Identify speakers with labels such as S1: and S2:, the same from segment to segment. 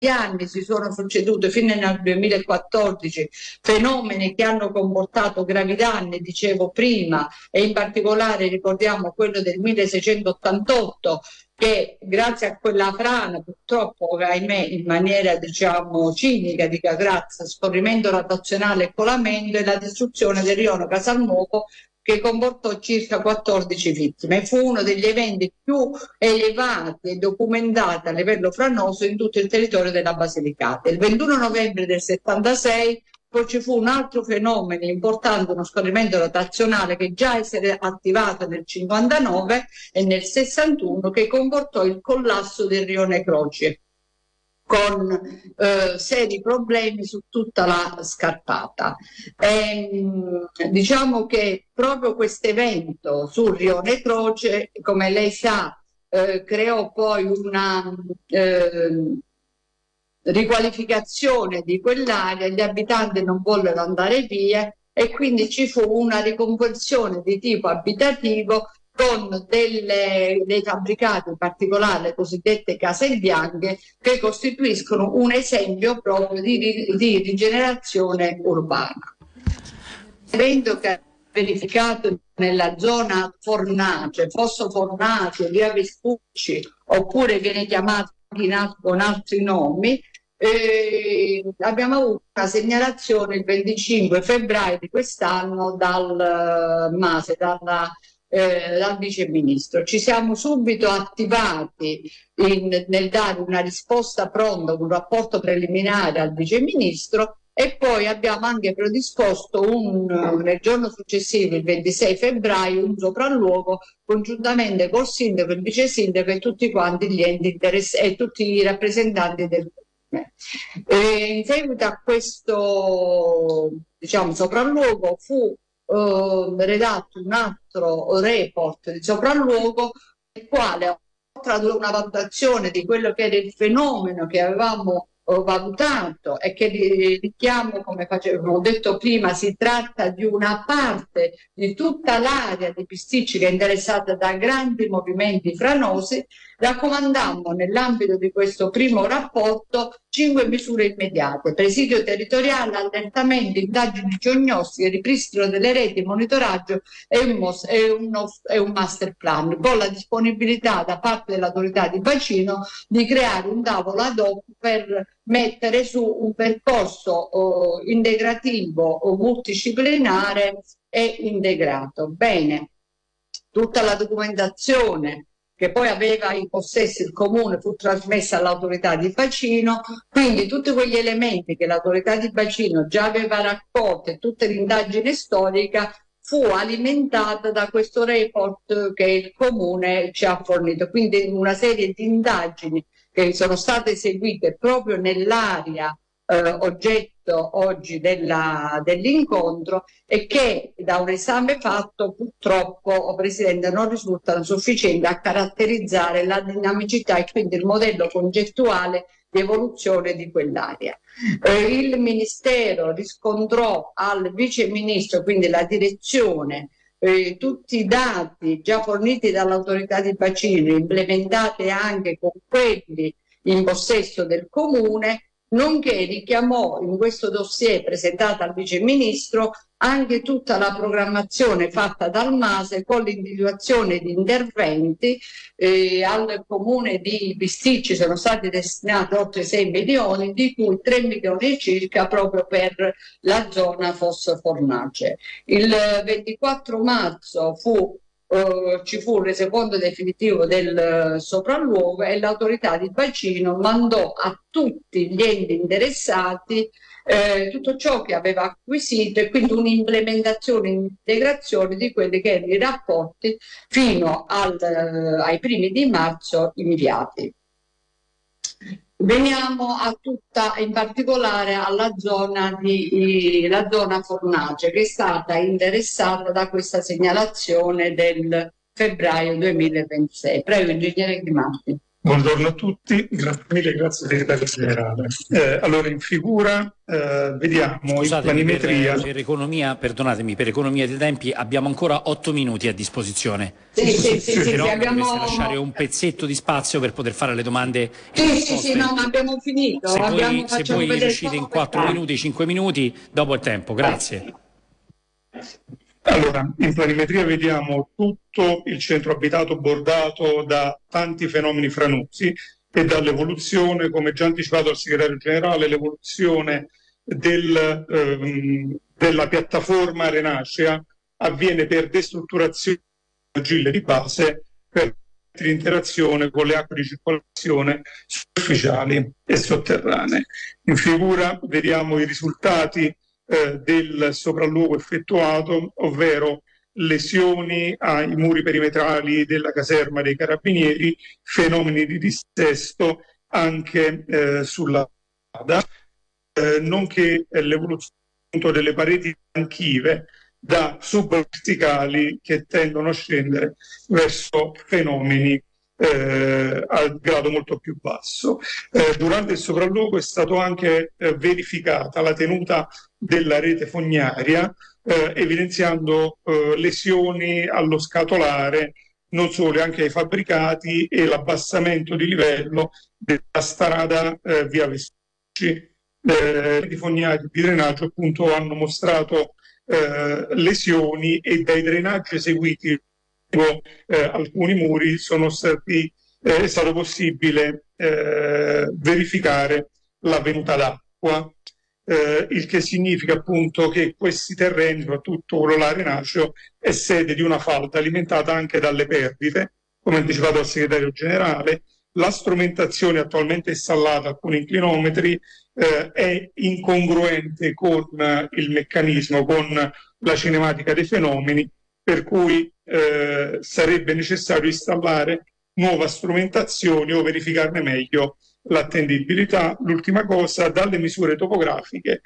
S1: anni si sono succedute fino al 2014 fenomeni che hanno comportato gravi danni, dicevo prima, e in particolare ricordiamo quello del 1688, che grazie a quella frana, purtroppo, ahimè, in maniera diciamo cinica di Grazia, scorrimento rottazionale e colamento, e la distruzione del rione Casalnuovo, che comportò circa 14 vittime. Fu uno degli eventi più elevati e documentati a livello franoso in tutto il territorio della Basilicata. Il 21 novembre del 76 poi ci fu un altro fenomeno importante, uno scorrimento rotazionale che già si era attivato nel 59 e nel 61, che comportò il collasso del rione Croce, con seri problemi su tutta la scarpata. Diciamo che proprio questo evento sul rione Croce, come lei sa, creò poi una riqualificazione di quell'area, gli abitanti non vollero andare via e quindi ci fu una riconversione di tipo abitativo con dei fabbricati, in particolare le cosiddette case bianche, che costituiscono un esempio proprio di rigenerazione urbana. Evento che ha verificato nella zona Fornace, Fosso Fornace, via Vespucci, oppure viene chiamato con altri nomi. Abbiamo avuto una segnalazione il 25 febbraio di quest'anno dal MASE, dal vice ministro. Ci siamo subito attivati nel dare una risposta pronta, un rapporto preliminare al vice ministro, e poi abbiamo anche predisposto nel giorno successivo, il 26 febbraio, un sopralluogo congiuntamente col sindaco, il vice sindaco e tutti quanti gli enti interessati e tutti i rappresentanti del comune. In seguito a questo, diciamo, sopralluogo fu redatto un altro report di sopralluogo, nel quale, oltre ad una valutazione di quello che era il fenomeno che avevamo valutato e che richiamo, come ho detto prima, si tratta di una parte di tutta l'area di Pisticci che è interessata da grandi movimenti franosi, raccomandammo nell'ambito di questo primo rapporto 5 misure immediate: presidio territoriale, allertamento, indagini diagnostiche, ripristino delle reti, monitoraggio e un master plan, con la disponibilità da parte dell'autorità di bacino di creare un tavolo ad hoc per mettere su un percorso integrativo o multidisciplinare e integrato. Bene, tutta la documentazione che poi aveva in possesso il comune fu trasmessa all'autorità di bacino, quindi tutti quegli elementi che l'autorità di bacino già aveva raccolto e tutta l'indagine storica fu alimentata da questo report che il comune ci ha fornito, quindi una serie di indagini che sono state eseguite proprio nell'area oggetto oggi dell'incontro, e che da un esame fatto purtroppo, Presidente, non risultano sufficienti a caratterizzare la dinamicità e quindi il modello concettuale di evoluzione di quell'area. Il Ministero riscontrò al Vice Ministro, quindi la direzione, tutti i dati già forniti dall'autorità di bacino, implementati anche con quelli in possesso del comune, nonché richiamò in questo dossier presentato al Vice Ministro anche tutta la programmazione fatta dal MASE con l'individuazione di interventi. Al comune di Pisticci sono stati destinati oltre 6 milioni, di cui 3 milioni circa proprio per la zona Fosso Fornace. Il 24 marzo ci fu il resoconto definitivo del sopralluogo e l'autorità di bacino mandò a tutti gli enti interessati tutto ciò che aveva acquisito, e quindi un'implementazione e integrazione di quelli che erano i rapporti fino ai primi di marzo inviati. Veniamo a tutta, in particolare alla zona Fornace, che è stata interessata da questa segnalazione del febbraio 2026. Prego, ingegnere Grimaldi.
S2: Buongiorno a tutti, grazie mille, grazie segretario generale. Allora in figura vediamo in planimetria.
S3: Per economia, perdonatemi, per economia dei tempi abbiamo ancora 8 minuti a disposizione.
S1: Sì,
S3: No,
S1: abbiamo...
S3: dovreste lasciare un pezzetto di spazio per poter fare le domande.
S1: Sì, no, ma abbiamo finito.
S3: Se voi riuscite in 4 minuti, 5 minuti, dopo il tempo. Grazie.
S2: Allora, in planimetria vediamo tutto il centro abitato bordato da tanti fenomeni franusi e dall'evoluzione, come già anticipato dal segretario generale, l'evoluzione della piattaforma arenacea avviene per destrutturazione argille di base per interazione con le acque di circolazione superficiali e sotterranee. In figura vediamo i risultati del sopralluogo effettuato, ovvero lesioni ai muri perimetrali della caserma dei carabinieri, fenomeni di dissesto anche sulla strada, nonché l'evoluzione delle pareti anchive da subverticali che tendono a scendere verso fenomeni a grado molto più basso. Durante il sopralluogo è stato anche verificata la tenuta della rete fognaria, evidenziando lesioni allo scatolare, non solo, anche ai fabbricati e l'abbassamento di livello della strada via Vespucci. I fognarie di drenaggio appunto hanno mostrato lesioni e dai drenaggi eseguiti alcuni muri è stato possibile verificare la venuta d'acqua, il che significa appunto che questi terreni, soprattutto quello l'arenaceo, è sede di una falda alimentata anche dalle perdite, come anticipato dal segretario generale. La strumentazione attualmente installata, alcuni inclinometri, è incongruente con il meccanismo, con la cinematica dei fenomeni, per cui sarebbe necessario installare nuova strumentazione o verificarne meglio l'attendibilità. L'ultima cosa, dalle misure topografiche,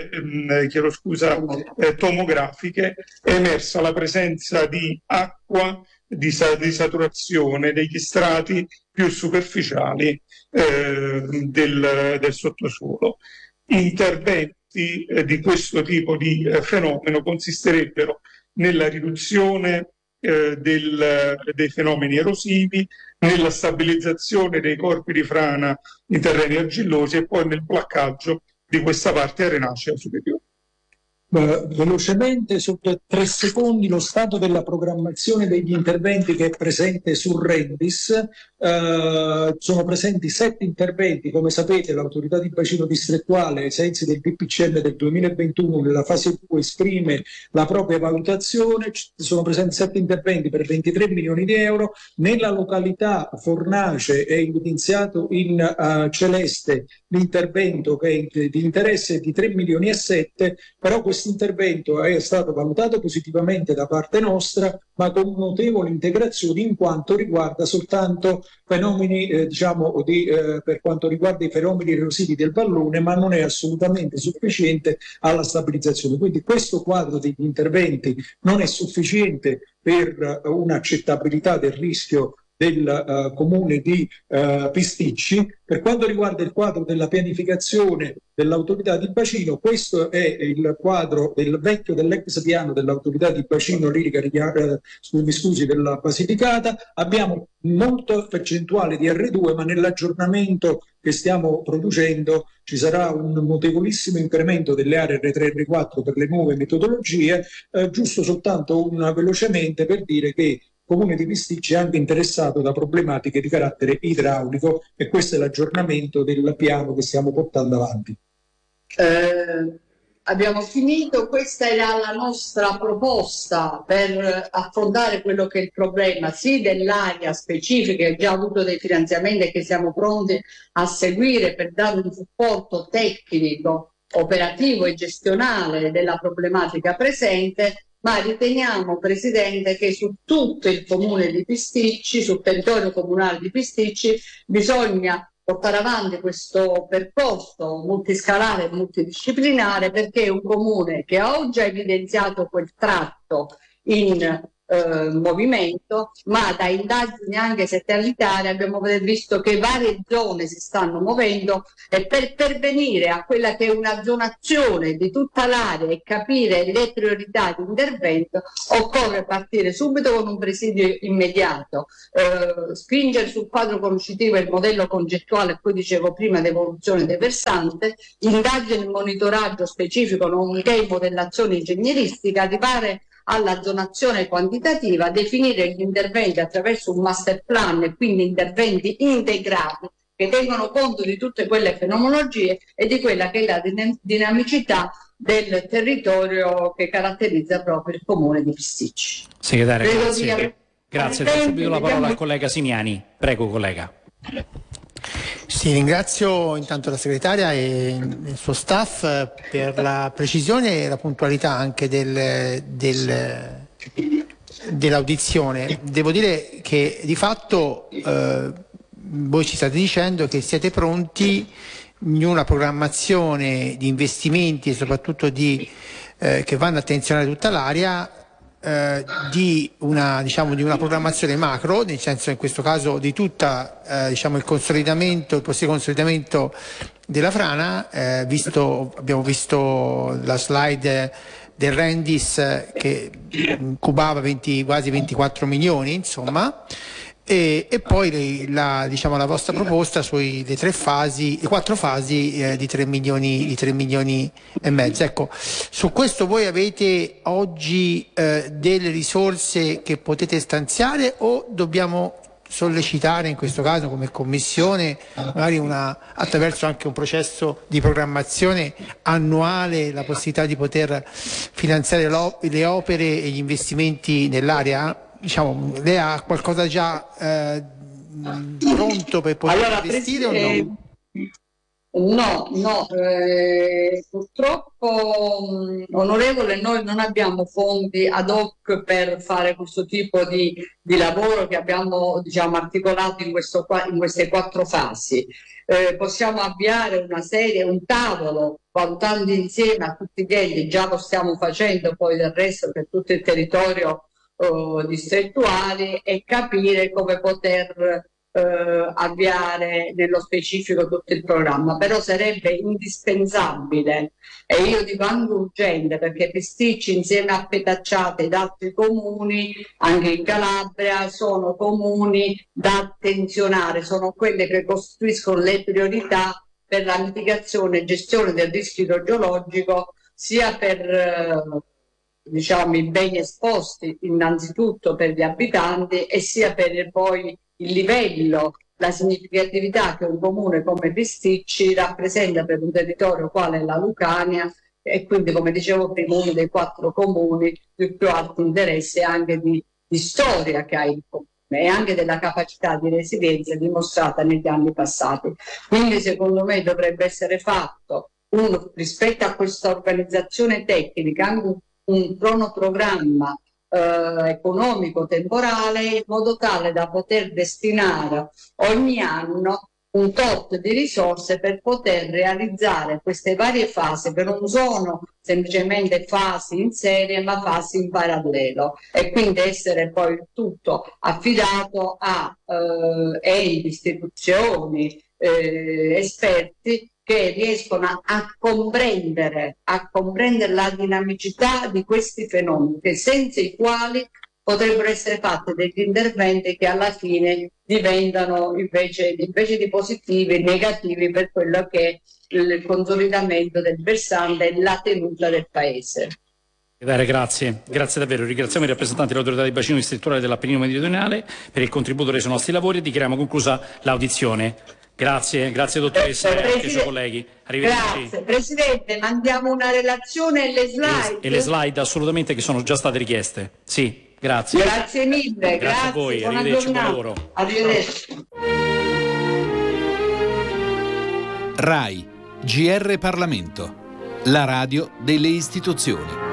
S2: tomografiche, è emersa la presenza di acqua di saturazione degli strati più superficiali del sottosuolo. Interventi di questo tipo di fenomeno consisterebbero nella riduzione dei fenomeni erosivi, nella stabilizzazione dei corpi di frana in terreni argillosi e poi nel placcaggio di questa parte arenacea superiore.
S4: Velocemente, sotto 3 secondi, lo stato della programmazione degli interventi che è presente sul Rendis. Sono presenti 7 interventi, come sapete l'autorità di bacino distrettuale ai sensi del DPCM del 2021 nella fase 2 esprime la propria valutazione. Sono presenti 7 interventi per 23 milioni di euro. Nella località Fornace è evidenziato in celeste l'intervento che è di interesse di 3 milioni e 7, però questo intervento è stato valutato positivamente da parte nostra, ma con notevoli integrazioni, in quanto riguarda soltanto fenomeni, per quanto riguarda i fenomeni erosivi del vallone, ma non è assolutamente sufficiente alla stabilizzazione. Quindi questo quadro degli interventi non è sufficiente per un'accettabilità del rischio del comune di Pisticci. Per quanto riguarda il quadro della pianificazione dell'autorità di bacino, questo è il quadro dell'ex piano dell'autorità di bacino lirica della Basilicata. Abbiamo molta percentuale di R2, ma nell'aggiornamento che stiamo producendo ci sarà un notevolissimo incremento delle aree R3 e R4 per le nuove metodologie. Giusto soltanto velocemente per dire che il Comune di Pisticci è anche interessato da problematiche di carattere idraulico, e questo è l'aggiornamento del piano che stiamo portando avanti.
S1: Abbiamo finito. Questa era la nostra proposta per affrontare quello che è il problema sì dell'area specifica, che ha già avuto dei finanziamenti e che siamo pronti a seguire per dare un supporto tecnico, operativo e gestionale della problematica presente. Ma riteniamo, Presidente, che su tutto il comune di Pisticci, sul territorio comunale di Pisticci, bisogna portare avanti questo percorso multiscalare e multidisciplinare, perché è un comune che oggi ha evidenziato quel tratto in movimento, ma da indagini anche satellitari abbiamo visto che varie zone si stanno muovendo, e per pervenire a quella che è una zonazione di tutta l'area e capire le priorità di intervento occorre partire subito con un presidio immediato, spingere sul quadro conoscitivo e il modello concettuale a cui dicevo prima di evoluzione del versante, indagine e monitoraggio specifico nonché modellazione ingegneristica, arrivare alla zonazione quantitativa, definire gli interventi attraverso un master plan e quindi interventi integrati che tengono conto di tutte quelle fenomenologie e di quella che è la dinamicità del territorio che caratterizza proprio il comune di Pisticci.
S3: Segretaria, grazie. Grazie, do subito la parola al collega Simiani. Prego, collega.
S5: Sì, ringrazio intanto la segretaria e il suo staff per la precisione e la puntualità anche dell'audizione. Devo dire che di fatto voi ci state dicendo che siete pronti in una programmazione di investimenti e soprattutto che vanno a attenzionare tutta l'area, di una programmazione macro, nel senso in questo caso di tutta il possibile consolidamento della frana, abbiamo visto la slide del Rendis che cubava quasi 24 milioni, insomma, e poi la vostra proposta sulle quattro fasi di 3 milioni e mezzo. Ecco, su questo voi avete oggi delle risorse che potete stanziare o dobbiamo sollecitare in questo caso come commissione magari attraverso anche un processo di programmazione annuale la possibilità di poter finanziare le opere e gli investimenti nell'area? Lei ha qualcosa già pronto per poter investire o no?
S1: No, purtroppo, onorevole, noi non abbiamo fondi ad hoc per fare questo tipo di lavoro che abbiamo articolato in queste 4 fasi. Possiamo avviare un tavolo valutando insieme a tutti gli enti, già lo stiamo facendo poi del resto per tutto il territorio distrettuali, e capire come poter avviare nello specifico tutto il programma. Però sarebbe indispensabile, e io dico anche urgente, perché Pisticci insieme a Petacciate ed altri comuni anche in Calabria sono comuni da attenzionare, sono quelle che costituiscono le priorità per la mitigazione e gestione del rischio idrogeologico, sia per i beni esposti innanzitutto per gli abitanti, e sia per poi il livello, la significatività che un comune come Pisticci rappresenta per un territorio quale la Lucania, e quindi, come dicevo prima, uno dei 4 comuni di più alto interesse anche di storia che ha il comune e anche della capacità di resilienza dimostrata negli anni passati. Quindi secondo me dovrebbe essere fatto rispetto a questa organizzazione tecnica anche un cronoprogramma economico temporale, in modo tale da poter destinare ogni anno un tot di risorse per poter realizzare queste varie fasi, che non sono semplicemente fasi in serie ma fasi in parallelo, e quindi essere poi tutto affidato a enti, istituzioni, esperti che riescono a comprendere la dinamicità di questi fenomeni, che senza i quali potrebbero essere fatti degli interventi che alla fine diventano invece di positivi, negativi per quello che è il consolidamento del versante e la tenuta del paese.
S3: Grazie davvero. Ringraziamo i rappresentanti dell'autorità di bacino distrettuale dell'Appennino meridionale per il contributo reso ai nostri lavori e dichiariamo conclusa l'audizione. Grazie dottoressa e anche ai suoi colleghi. Arrivederci.
S1: Grazie. Presidente, mandiamo una relazione e le slide.
S3: E le slide assolutamente, che sono già state richieste. Sì, grazie.
S1: Grazie mille.
S3: Grazie a voi,
S1: buona
S3: arrivederci,
S1: giornata.
S3: buon lavoro.
S1: Arrivederci.
S6: RAI, GR Parlamento, la radio delle istituzioni.